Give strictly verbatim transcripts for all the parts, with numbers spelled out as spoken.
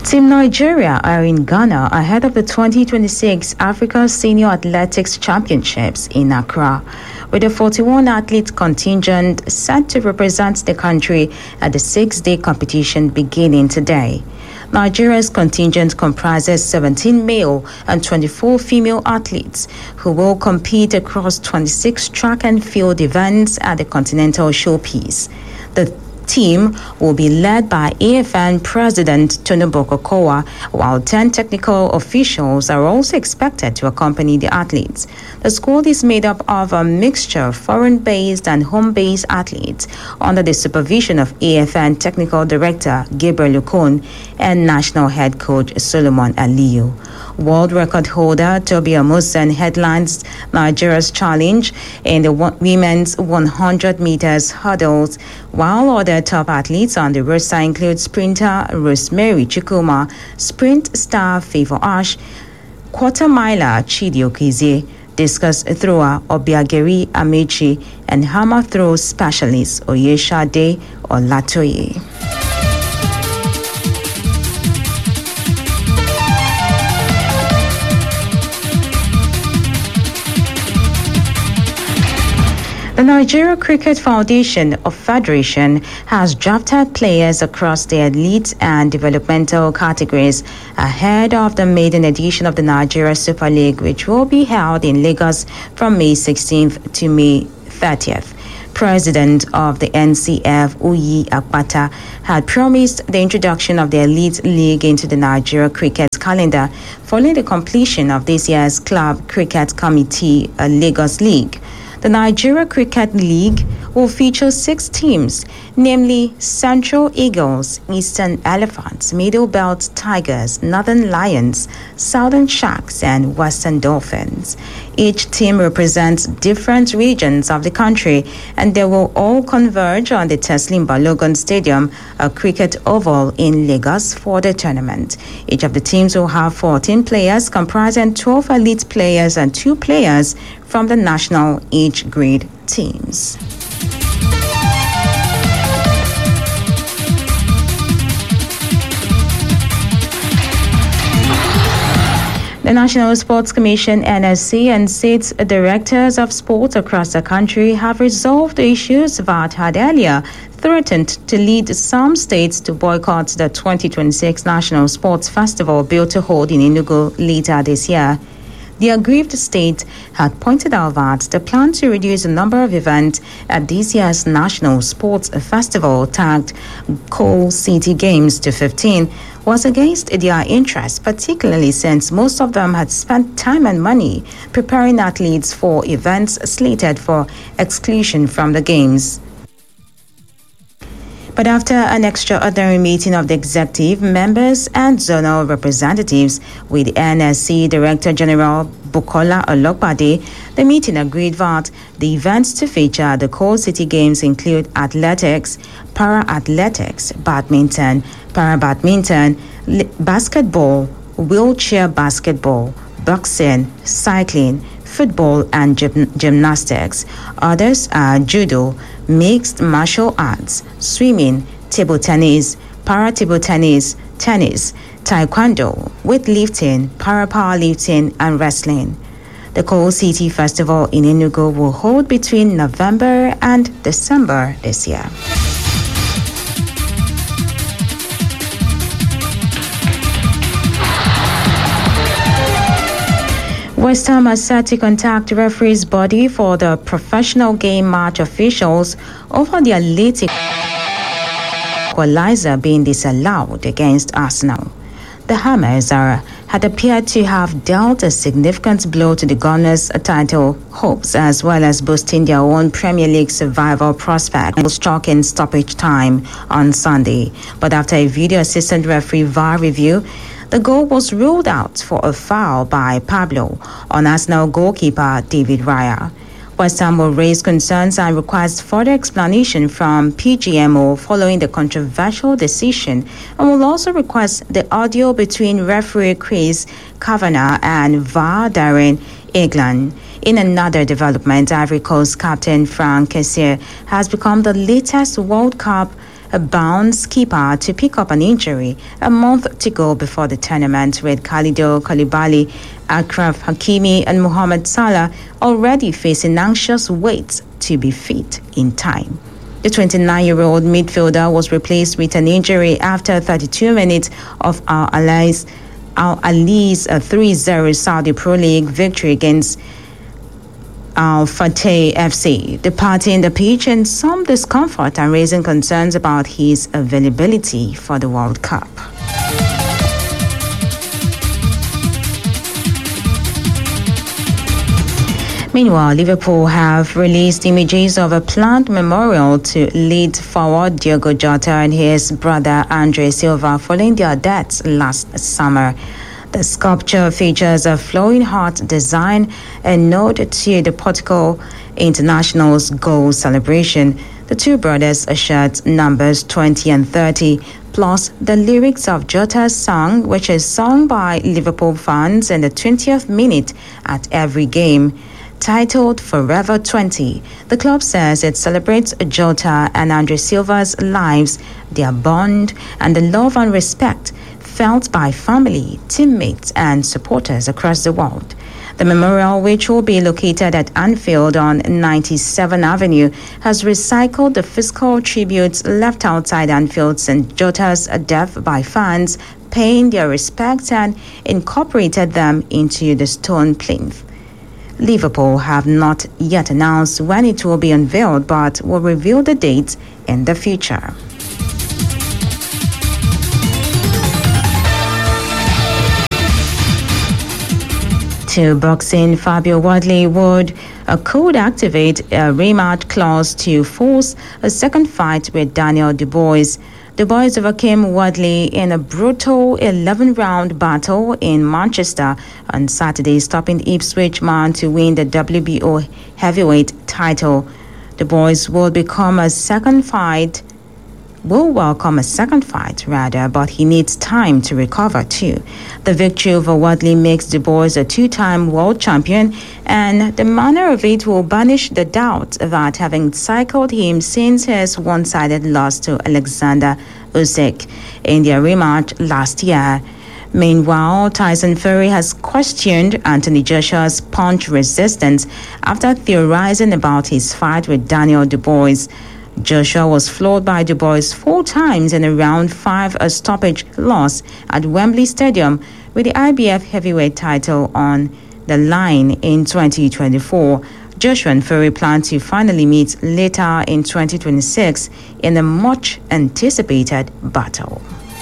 Team Nigeria are in Ghana ahead of the twenty twenty-six Africa Senior Athletics Championships in Accra, with a forty-one athlete contingent set to represent the country at the six-day competition beginning today. Nigeria's contingent comprises seventeen male and twenty-four female athletes who will compete across twenty-six track and field events at the Continental Showpiece. The team will be led by A F N President Tinubu Kokowa, while ten technical officials are also expected to accompany the athletes. The squad is made up of a mixture of foreign-based and home-based athletes under the supervision of A F N Technical Director Gabriel Okon and National Head Coach Solomon Aliyu. World record holder Tobi Amusan headlines Nigeria's challenge in the women's one hundred meters hurdles, while other top athletes on the roster include sprinter Rosemary Chukuma, sprint star Favor Ash, quarter miler Chidi Okezie, discus thrower Obiageri Amechi, and hammer throw specialist Oyeshade Olatoye. The Nigeria Cricket Foundation of Federation has drafted players across the elite and developmental categories ahead of the maiden edition of the Nigeria Super League, which will be held in Lagos from May sixteenth to May thirtieth. President of the N C F, Uyi Akpata, had promised the introduction of the Elite League into the Nigeria cricket calendar following the completion of this year's Club Cricket Committee uh, Lagos League. The Nigeria Cricket League will feature six teams, namely Central Eagles, Eastern Elephants, Middle Belt Tigers, Northern Lions, Southern Sharks, and Western Dolphins. Each team represents different regions of the country, and they will all converge on the Teslim Balogun Stadium, a cricket oval in Lagos, for the tournament. Each of the teams will have fourteen players, comprising twelve elite players and two players from the national age grade teams. The National Sports Commission, N S C, and its directors of sport across the country have resolved the issues that had earlier threatened to lead some states to boycott the twenty twenty-six National Sports Festival built to hold in Enugu later this year. The aggrieved state had pointed out that the plan to reduce the number of events at this year's National Sports Festival, tagged Coal City Games, to fifteen, was against their interests, particularly since most of them had spent time and money preparing athletes for events slated for exclusion from the Games. But after an extraordinary meeting of the executive members and zonal representatives with N S C Director General Bukola Olopade, the meeting agreed that the events to feature at the Coal City Games include athletics, para-athletics, badminton, para-badminton, basketball, wheelchair basketball, boxing, cycling, football, and gym- gymnastics. Others are judo, mixed martial arts, swimming, table tennis, para-table tennis, tennis, taekwondo, weightlifting, para-powerlifting, and wrestling. The Coal City Festival in Enugu will hold between November and December this year. West Ham has set to contact referees body for the professional game match officials over the late equalizer being disallowed against Arsenal. The Hammers are, had appeared to have dealt a significant blow to the Gunners' title hopes, as well as boosting their own Premier League survival prospect. Was struck in stoppage time on Sunday, but after a video assistant referee V A R review, the goal was ruled out for a foul by Pablo on Arsenal goalkeeper David Raya. West Ham will raise concerns and request further explanation from P G M O following the controversial decision, and will also request the audio between referee Chris Kavanagh and V A R Darren England. In another development, Ivory Coast captain Frank Kessié has become the latest World Cup bound skipper to pick up an injury a month to go before the tournament, with Khalidou Koulibaly, Achraf Hakimi and Mohamed Salah already facing anxious waits to be fit in time. The twenty-nine-year-old midfielder was replaced with an injury after thirty-two minutes of Al Ahly's Al Ahly's three zero Saudi Pro League victory against Al Fateh F C, departing the pitch in some discomfort and raising concerns about his availability for the World Cup. Meanwhile, Liverpool have released images of a planned memorial to lead forward Diogo Jota and his brother Andre Silva following their deaths last summer. The sculpture features a flowing heart design, a nod to the Portugal International's goal celebration. The two brothers shared numbers twenty and thirty, plus the lyrics of Jota's song, which is sung by Liverpool fans in the twentieth minute at every game, titled Forever twenty. The club says it celebrates Jota and Andre Silva's lives, their bond, and the love and respect felt by family, teammates, and supporters across the world. The memorial, which will be located at Anfield on ninety-seventh Avenue, has recycled the physical tributes left outside Anfield since Jota's death by fans paying their respects and incorporated them into the stone plinth. Liverpool have not yet announced when it will be unveiled, but will reveal the date in the future. To boxing, Fabio Wardley would uh, could activate a rematch clause to force a second fight with Daniel Dubois. Dubois overcame Wardley in a brutal eleven-round battle in Manchester on Saturday, stopping the Ipswich man to win the W B O heavyweight title. Dubois will become a second fight. will welcome a second fight, rather, but he needs time to recover too. The victory over Wardley makes Dubois a two-time world champion, and the manner of it will banish the doubt that having cycled him since his one-sided loss to Alexander Usyk in their rematch last year. Meanwhile, Tyson Fury has questioned Anthony Joshua's punch resistance after theorizing about his fight with Daniel Dubois. Joshua was floored by Dubois four times in a round five a stoppage loss at Wembley Stadium, with the I B F heavyweight title on the line in twenty twenty-four. Joshua and Fury plan to finally meet later in twenty twenty-six in a much anticipated battle.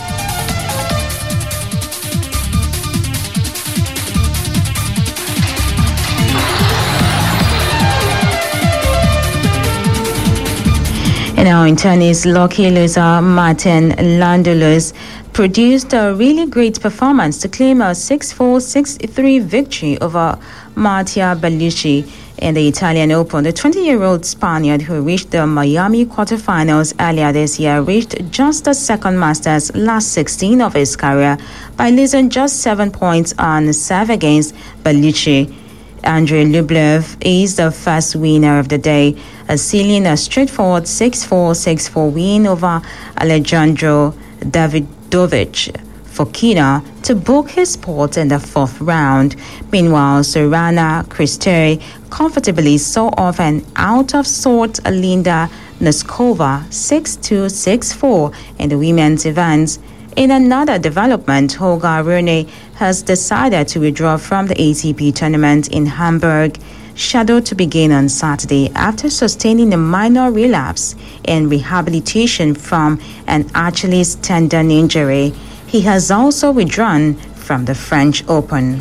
Now in tennis, lucky loser Martin Landulus produced a really great performance to claim a six four, six three victory over Mattia Bellucci in the Italian Open. The twenty-year-old Spaniard, who reached the Miami quarterfinals earlier this year, reached just the second Masters last sixteen of his career by losing just seven points on serve against Bellucci. Andrei Rublev is the first winner of the day, sealing a straightforward six four, six four win over Alejandro Davidovich Fokina to book his spot in the fourth round. Meanwhile, Sorana Cristere comfortably saw off an out-of-sorts Linda Noskova six two, six four in the women's events. In another development, Holger Rune has decided to withdraw from the A T P tournament in Hamburg, scheduled to begin on Saturday after sustaining a minor relapse in rehabilitation from an Achilles tendon injury. He has also withdrawn from the French Open.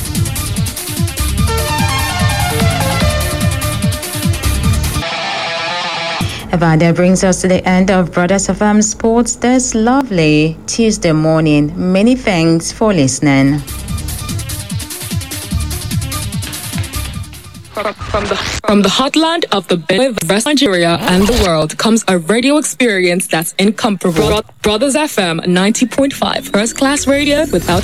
That brings us to the end of Brothers F M Sports this lovely Tuesday morning. Many thanks for listening. From the, from the heartland of the Benue, West Nigeria and the world comes a radio experience that's incomparable. Bro- Brothers F M ninety point five, first class radio without